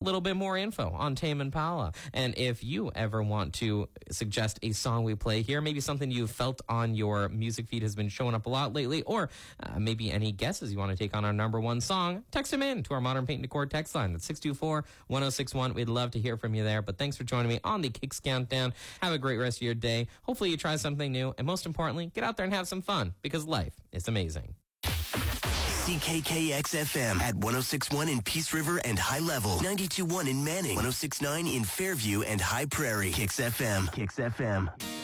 little bit more info on Tame Impala. And if you ever want to suggest a song we play here, maybe something you've felt on your music feed has been showing up a lot lately, or maybe any guesses you want to take on our number one song, text them in to our Modern Paint and Decor text line. That's 624-1061. We'd love to hear from you there. But thanks for joining me on the Kicks Countdown. Have a great rest of your day. Hopefully you try something new. And most importantly, get out there and have some fun, because life is amazing. CKKX-FM at 106.1 in Peace River and High Level, 92.1 in Manning, 106.9 in Fairview and High Prairie. Kicks FM. Kicks FM.